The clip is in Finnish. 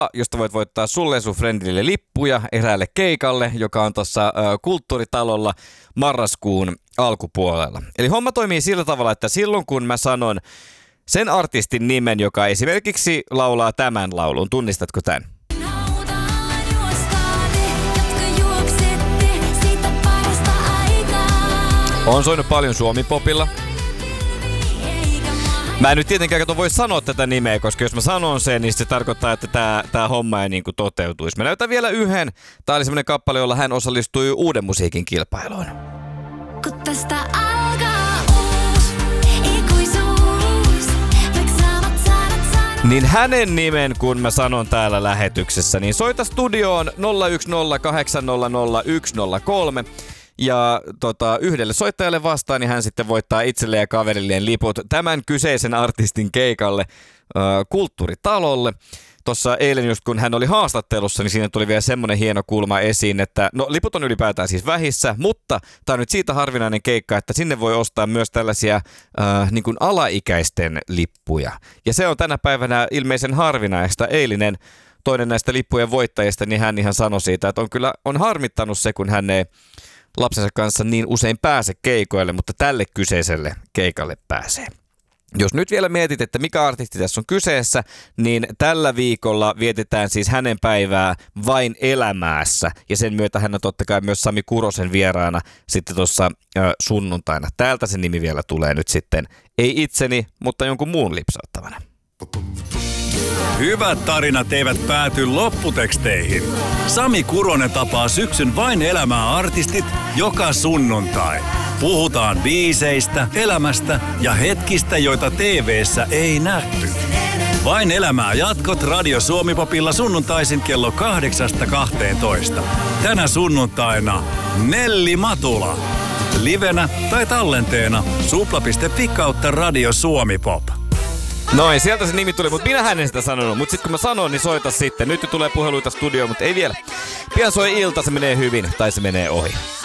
josta voit voittaa sulle ja sun friendille lippuja eräälle keikalle, joka on tuossa Kulttuuritalolla marraskuun alkupuolella. Eli homma toimii sillä tavalla, että silloin kun mä sanon sen artistin nimen, joka esimerkiksi laulaa tämän laulun, tunnistatko tämän? On soinut paljon Suomi-popilla. Mä en nyt tietenkään voi sanoa tätä nimeä, koska jos mä sanon sen, niin se tarkoittaa, että tää homma ei niinku toteutuisi. Mä näytän vielä yhden. Tää oli semmonen kappale, jolla hän osallistui uuden musiikin kilpailuun. Kun tästä alkaa uus ikuisuus, niin hänen nimen, kun mä sanon täällä lähetyksessä, niin soita studioon 010800103. Ja yhdelle soittajalle vastaan, niin hän sitten voittaa itselleen ja kaverilleen liput tämän kyseisen artistin keikalle Kulttuuritalolle. Tuossa eilen just kun hän oli haastattelussa, niin siinä tuli vielä semmoinen hieno kulma esiin, että no liput on ylipäätään siis vähissä, mutta tämä on nyt siitä harvinainen keikka, että sinne voi ostaa myös tällaisia niin kuin alaikäisten lippuja. Ja se on tänä päivänä ilmeisen harvinaista. Eilinen toinen näistä lippujen voittajista, niin hän ihan sanoi siitä, että on harmittanut se, kun hän ei lapsensa kanssa niin usein pääse keikoille, mutta tälle kyseiselle keikalle pääsee. Jos nyt vielä mietit, että mikä artisti tässä on kyseessä, niin tällä viikolla vietetään siis hänen päivää Vain elämäässä. Ja sen myötä hän on totta kai myös Sami Kurosen vieraana sitten tuossa sunnuntaina. Täältä se nimi vielä tulee nyt sitten, ei itseni, mutta jonkun muun lipsauttavana. Hyvät tarinat eivät pääty lopputeksteihin. Sami Kuronen tapaa syksyn Vain elämää -artistit joka sunnuntai. Puhutaan biiseistä, elämästä ja hetkistä, joita TV:ssä ei nähty. Vain elämää -jatkot Radio Suomi-popilla sunnuntaisin kello 8-12. Tänä sunnuntaina Nelli Matula. Livenä tai tallenteena supla.fi/Radio Suomi-pop. Noin, sieltä se nimi tuli, mutta minähän en sitä sanonut. Mutta sitten kun mä sanon, niin soita sitten. Nyt tulee puheluita studioon, mutta ei vielä. Pian soi ilta, se menee hyvin tai se menee ohi.